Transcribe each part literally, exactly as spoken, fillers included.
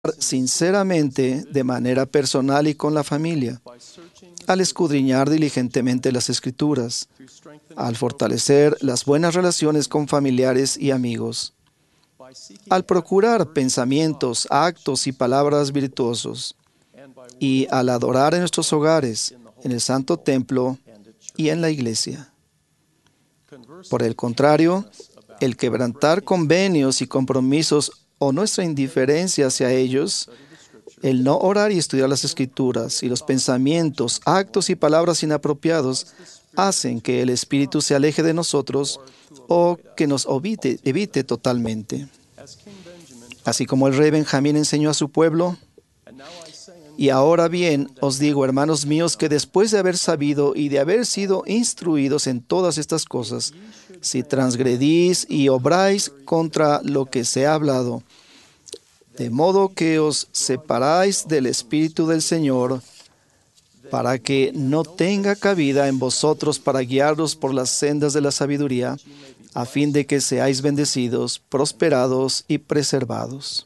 sinceramente, de manera personal y con la familia, al escudriñar diligentemente las Escrituras, al fortalecer las buenas relaciones con familiares y amigos, al procurar pensamientos, actos y palabras virtuosos, y al adorar en nuestros hogares, en el Santo Templo y en la Iglesia. Por el contrario, el quebrantar convenios y compromisos o nuestra indiferencia hacia ellos, el no orar y estudiar las Escrituras y los pensamientos, actos y palabras inapropiados hacen que el Espíritu se aleje de nosotros o que nos evite, evite totalmente. Así como el rey Benjamín enseñó a su pueblo, y ahora bien os digo, hermanos míos, que después de haber sabido y de haber sido instruidos en todas estas cosas, si transgredís y obráis contra lo que se ha hablado, de modo que os separáis del Espíritu del Señor, para que no tenga cabida en vosotros para guiaros por las sendas de la sabiduría, a fin de que seáis bendecidos, prosperados y preservados.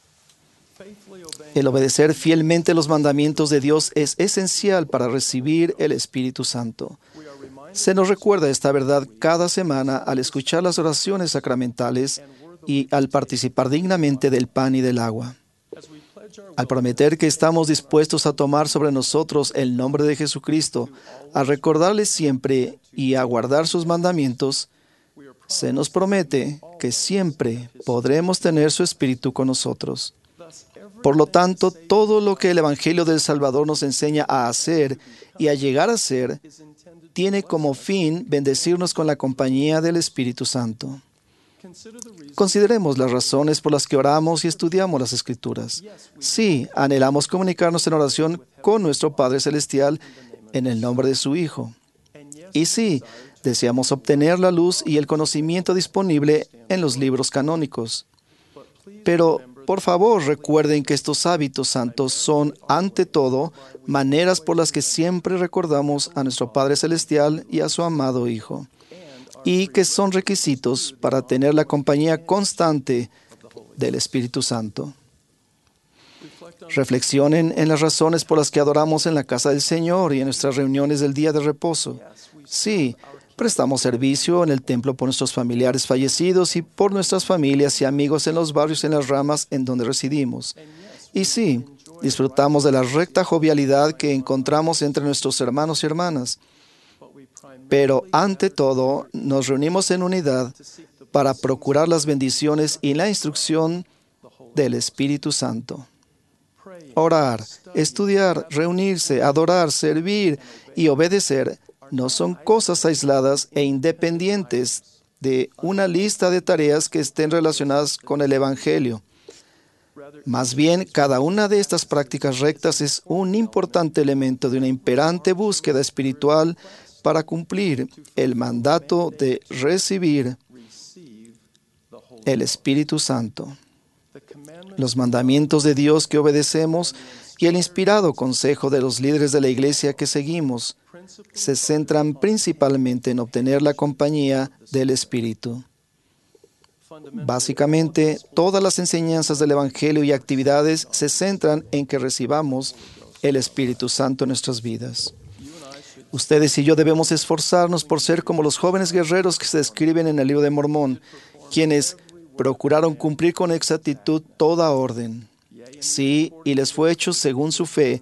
El obedecer fielmente los mandamientos de Dios es esencial para recibir el Espíritu Santo. Se nos recuerda esta verdad cada semana al escuchar las oraciones sacramentales y al participar dignamente del pan y del agua. Al prometer que estamos dispuestos a tomar sobre nosotros el nombre de Jesucristo, a recordarle siempre y a guardar sus mandamientos, se nos promete que siempre podremos tener su Espíritu con nosotros. Por lo tanto, todo lo que el Evangelio del Salvador nos enseña a hacer y a llegar a ser, tiene como fin bendecirnos con la compañía del Espíritu Santo. Consideremos las razones por las que oramos y estudiamos las Escrituras. Sí, anhelamos comunicarnos en oración con nuestro Padre Celestial en el nombre de su Hijo. Y sí, deseamos obtener la luz y el conocimiento disponible en los libros canónicos. Pero, por favor, recuerden que estos hábitos santos son, ante todo, maneras por las que siempre recordamos a nuestro Padre Celestial y a su amado Hijo, y que son requisitos para tener la compañía constante del Espíritu Santo. Reflexionen en las razones por las que adoramos en la casa del Señor y en nuestras reuniones del día de reposo. Sí, prestamos servicio en el templo por nuestros familiares fallecidos y por nuestras familias y amigos en los barrios y en las ramas en donde residimos. Y sí, disfrutamos de la recta jovialidad que encontramos entre nuestros hermanos y hermanas. Pero, ante todo, nos reunimos en unidad para procurar las bendiciones y la instrucción del Espíritu Santo. Orar, estudiar, reunirse, adorar, servir y obedecer no son cosas aisladas e independientes de una lista de tareas que estén relacionadas con el Evangelio. Más bien, cada una de estas prácticas rectas es un importante elemento de una imperante búsqueda espiritual para cumplir el mandato de recibir el Espíritu Santo. Los mandamientos de Dios que obedecemos y el inspirado consejo de los líderes de la Iglesia que seguimos se centran principalmente en obtener la compañía del Espíritu. Básicamente, todas las enseñanzas del Evangelio y actividades se centran en que recibamos el Espíritu Santo en nuestras vidas. Ustedes y yo debemos esforzarnos por ser como los jóvenes guerreros que se describen en el Libro de Mormón, quienes procuraron cumplir con exactitud toda orden. Sí, y les fue hecho según su fe,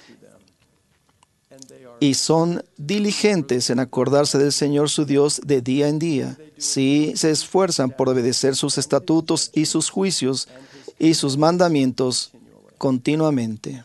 y son diligentes en acordarse del Señor su Dios de día en día. Sí, se esfuerzan por obedecer sus estatutos y sus juicios y sus mandamientos continuamente.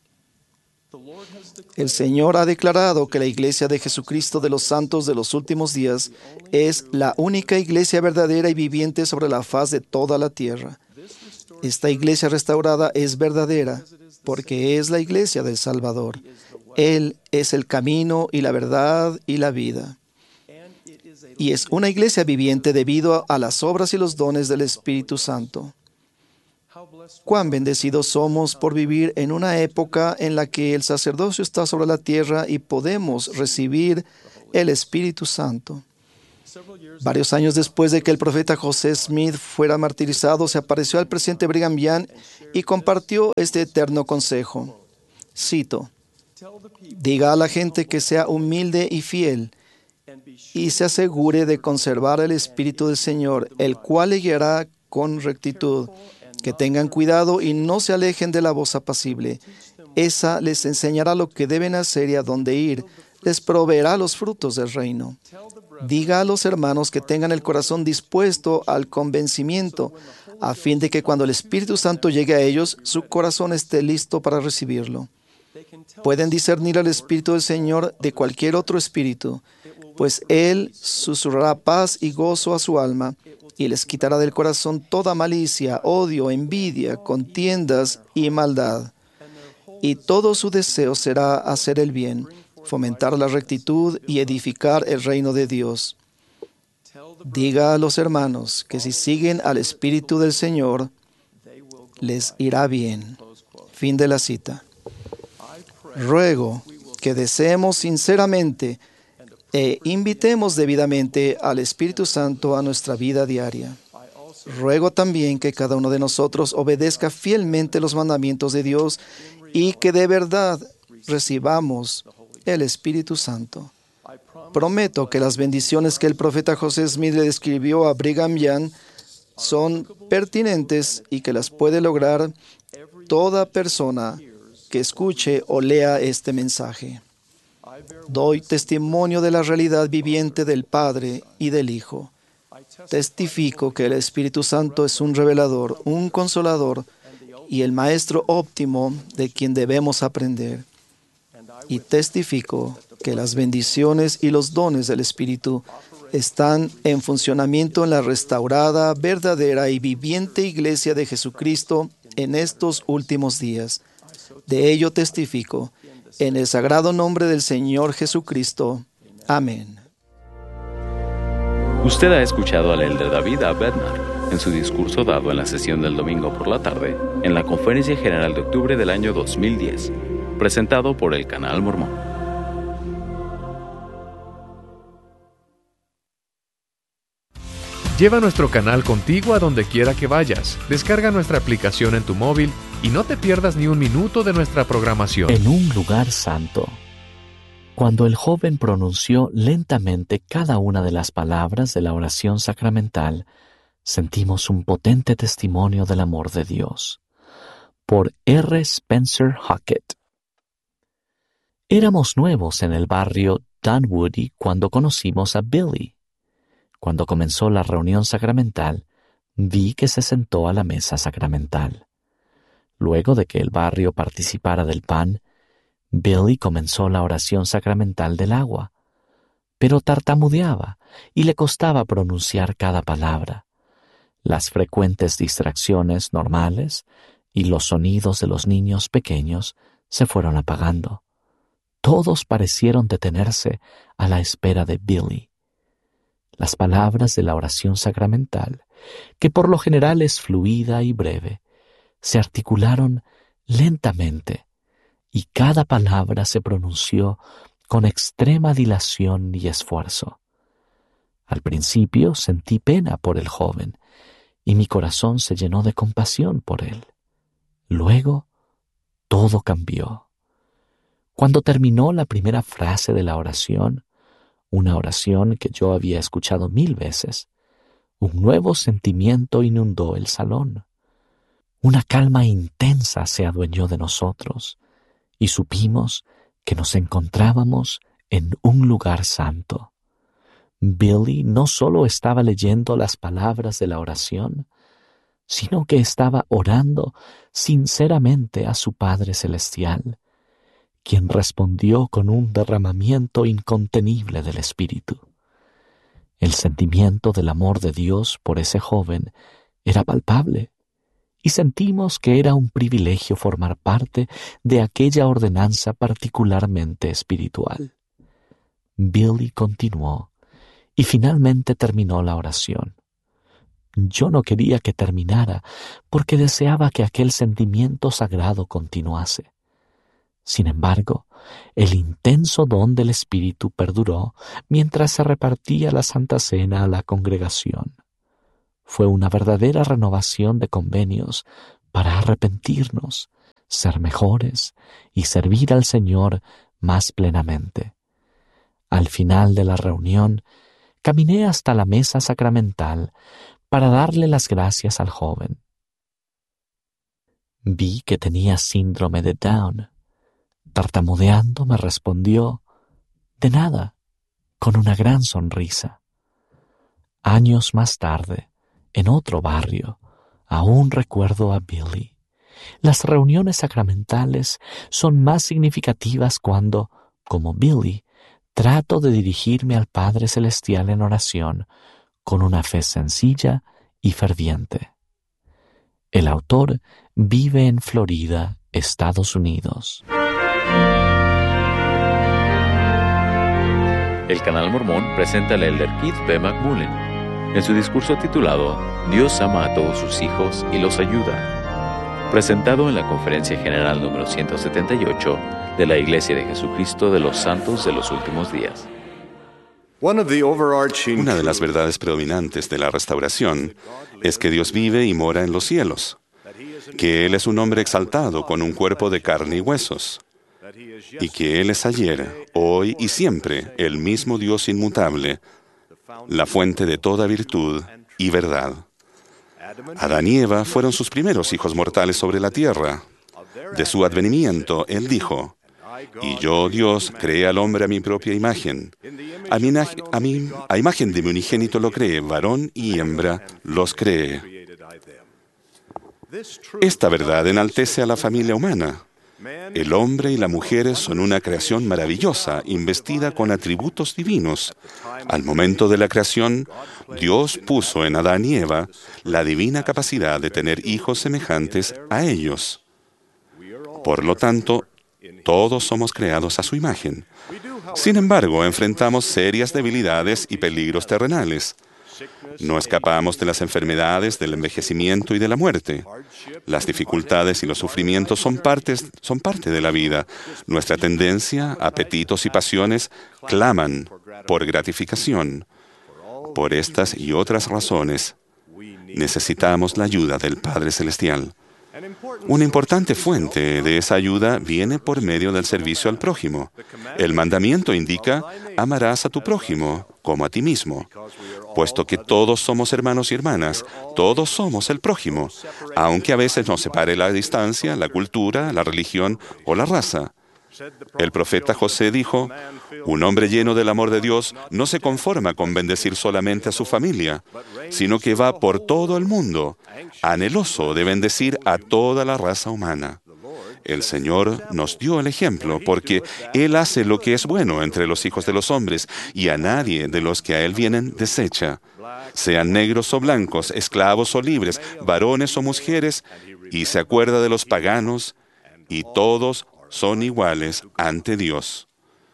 El Señor ha declarado que la Iglesia de Jesucristo de los Santos de los últimos días es la única Iglesia verdadera y viviente sobre la faz de toda la tierra. Esta Iglesia restaurada es verdadera porque es la Iglesia del Salvador. Él es el camino y la verdad y la vida. Y es una Iglesia viviente debido a las obras y los dones del Espíritu Santo. Cuán bendecidos somos por vivir en una época en la que el sacerdocio está sobre la tierra y podemos recibir el Espíritu Santo. Varios años después de que el profeta José Smith fuera martirizado, se apareció al presidente Brigham Young y compartió este eterno consejo. Cito: diga a la gente que sea humilde y fiel y se asegure de conservar el Espíritu del Señor, el cual le guiará con rectitud. Que tengan cuidado y no se alejen de la voz apacible. Esa les enseñará lo que deben hacer y a dónde ir. Les proveerá los frutos del reino. Diga a los hermanos que tengan el corazón dispuesto al convencimiento, a fin de que cuando el Espíritu Santo llegue a ellos, su corazón esté listo para recibirlo. Pueden discernir al Espíritu del Señor de cualquier otro espíritu, pues Él susurrará paz y gozo a su alma, y les quitará del corazón toda malicia, odio, envidia, contiendas y maldad. Y todo su deseo será hacer el bien, fomentar la rectitud y edificar el reino de Dios. Diga a los hermanos que si siguen al Espíritu del Señor, les irá bien. Fin de la cita. Ruego que deseemos sinceramente e invitemos debidamente al Espíritu Santo a nuestra vida diaria. Ruego también que cada uno de nosotros obedezca fielmente los mandamientos de Dios y que de verdad recibamos el Espíritu Santo. Prometo que las bendiciones que el profeta José Smith le describió a Brigham Young son pertinentes y que las puede lograr toda persona que escuche o lea este mensaje. Doy testimonio de la realidad viviente del Padre y del Hijo. Testifico que el Espíritu Santo es un revelador, un consolador y el maestro óptimo de quien debemos aprender. Y testifico que las bendiciones y los dones del Espíritu están en funcionamiento en la restaurada, verdadera y viviente Iglesia de Jesucristo en estos últimos días. De ello testifico, en el sagrado nombre del Señor Jesucristo. Amén. Usted ha escuchado al elder David A. Bednar en su discurso dado en la sesión del domingo por la tarde en la Conferencia General de octubre del año dos mil diez, presentado por el Canal Mormón. Lleva nuestro canal contigo a donde quiera que vayas. Descarga nuestra aplicación en tu móvil y no te pierdas ni un minuto de nuestra programación. En un lugar santo. Cuando el joven pronunció lentamente cada una de las palabras de la oración sacramental, sentimos un potente testimonio del amor de Dios. Por R. Spencer Hackett. Éramos nuevos en el barrio Dunwoody cuando conocimos a Billy. Cuando comenzó la reunión sacramental, vi que se sentó a la mesa sacramental. Luego de que el barrio participara del pan, Billy comenzó la oración sacramental del agua, pero tartamudeaba y le costaba pronunciar cada palabra. Las frecuentes distracciones normales y los sonidos de los niños pequeños se fueron apagando. Todos parecieron detenerse a la espera de Billy. Las palabras de la oración sacramental, que por lo general es fluida y breve, se articularon lentamente y cada palabra se pronunció con extrema dilación y esfuerzo. Al principio sentí pena por el joven y mi corazón se llenó de compasión por él. Luego, todo cambió. Cuando terminó la primera frase de la oración, una oración que yo había escuchado mil veces, un nuevo sentimiento inundó el salón. Una calma intensa se adueñó de nosotros y supimos que nos encontrábamos en un lugar santo. Billy no solo estaba leyendo las palabras de la oración, sino que estaba orando sinceramente a su Padre Celestial, quien respondió con un derramamiento incontenible del Espíritu. El sentimiento del amor de Dios por ese joven era palpable, y sentimos que era un privilegio formar parte de aquella ordenanza particularmente espiritual. Billy continuó, y finalmente terminó la oración. Yo no quería que terminara, porque deseaba que aquel sentimiento sagrado continuase. Sin embargo, el intenso don del Espíritu perduró mientras se repartía la Santa Cena a la congregación. Fue una verdadera renovación de convenios para arrepentirnos, ser mejores y servir al Señor más plenamente. Al final de la reunión, caminé hasta la mesa sacramental para darle las gracias al joven. Vi que tenía síndrome de Down. Tartamudeando me respondió, «De nada», con una gran sonrisa. Años más tarde, en otro barrio, aún recuerdo a Billy. Las reuniones sacramentales son más significativas cuando, como Billy, trato de dirigirme al Padre Celestial en oración con una fe sencilla y ferviente. El autor vive en Florida, Estados Unidos. El Canal Mormón presenta al elder Keith B. McMullen en su discurso titulado Dios ama a todos sus hijos y los ayuda, presentado en la Conferencia General número ciento setenta y ocho de la Iglesia de Jesucristo de los Santos de los Últimos Días. Una de las verdades predominantes de la restauración es que Dios vive y mora en los cielos, que Él es un hombre exaltado con un cuerpo de carne y huesos, y que Él es ayer, hoy y siempre el mismo Dios inmutable, la fuente de toda virtud y verdad. Adán y Eva fueron sus primeros hijos mortales sobre la tierra. De su advenimiento, Él dijo, «Y yo, Dios, creé al hombre a mi propia imagen. A, mi, a, mi, a imagen de mi unigénito lo creé, varón y hembra los creé». Esta verdad enaltece a la familia humana. El hombre y la mujer son una creación maravillosa, investida con atributos divinos. Al momento de la creación, Dios puso en Adán y Eva la divina capacidad de tener hijos semejantes a ellos. Por lo tanto, todos somos creados a su imagen. Sin embargo, enfrentamos serias debilidades y peligros terrenales. No escapamos de las enfermedades, del envejecimiento y de la muerte. Las dificultades y los sufrimientos son, partes, son parte de la vida. Nuestra tendencia, apetitos y pasiones claman por gratificación. Por estas y otras razones, necesitamos la ayuda del Padre Celestial. Una importante fuente de esa ayuda viene por medio del servicio al prójimo. El mandamiento indica, amarás a tu prójimo como a ti mismo. Puesto que todos somos hermanos y hermanas, todos somos el prójimo, aunque a veces nos separe la distancia, la cultura, la religión o la raza. El profeta José dijo, un hombre lleno del amor de Dios no se conforma con bendecir solamente a su familia, sino que va por todo el mundo, anheloso de bendecir a toda la raza humana. El Señor nos dio el ejemplo porque Él hace lo que es bueno entre los hijos de los hombres y a nadie de los que a Él vienen desecha. Sean negros o blancos, esclavos o libres, varones o mujeres, y se acuerda de los paganos, y todos son iguales ante Dios.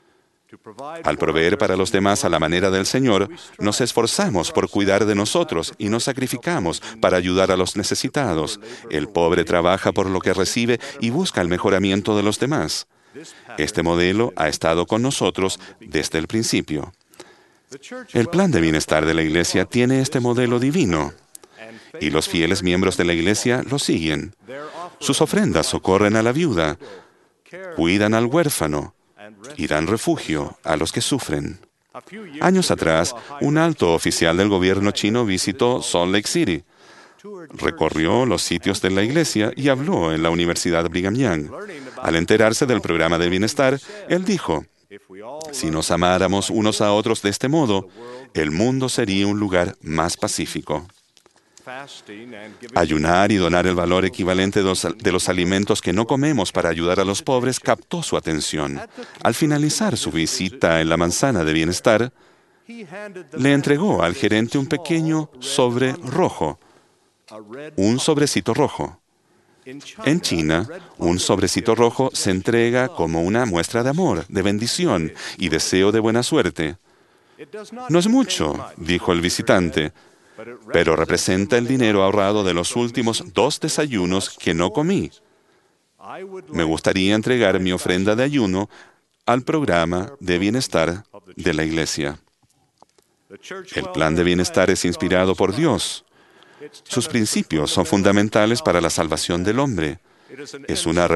Al proveer para los demás a la manera del Señor, nos esforzamos por cuidar de nosotros y nos sacrificamos para ayudar a los necesitados. El pobre trabaja por lo que recibe y busca el mejoramiento de los demás. Este modelo ha estado con nosotros desde el principio. El plan de bienestar de la Iglesia tiene este modelo divino, y los fieles miembros de la Iglesia lo siguen. Sus ofrendas socorren a la viuda, cuidan al huérfano y dan refugio a los que sufren. Años atrás, un alto oficial del gobierno chino visitó Salt Lake City. Recorrió los sitios de la iglesia y habló en la Universidad Brigham Young. Al enterarse del programa de bienestar, él dijo, si nos amáramos unos a otros de este modo, el mundo sería un lugar más pacífico. Ayunar y donar el valor equivalente de los, de los alimentos que no comemos para ayudar a los pobres captó su atención. Al finalizar su visita en la manzana de bienestar, le entregó al gerente un pequeño sobre rojo, un sobrecito rojo. En China, un sobrecito rojo se entrega como una muestra de amor, de bendición y deseo de buena suerte. No es mucho, dijo el visitante, pero representa el dinero ahorrado de los últimos dos desayunos que no comí. Me gustaría entregar mi ofrenda de ayuno al programa de bienestar de la Iglesia. El plan de bienestar es inspirado por Dios. Sus principios son fundamentales para la salvación del hombre. Es una